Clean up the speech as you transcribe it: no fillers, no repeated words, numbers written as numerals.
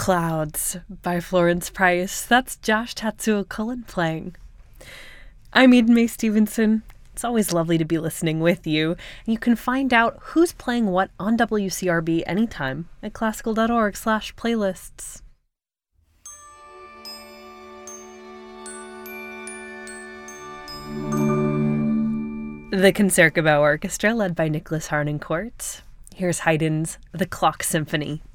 Clouds by Florence Price. That's Josh Tatsuo Cullen playing. I'm Eden Mae Stevenson. It's always lovely to be listening with you. You can find out who's playing what on WCRB anytime at classical.org/playlists. The Concertgebouw Orchestra, led by Nicholas Harnoncourt. Here's Haydn's The Clock Symphony.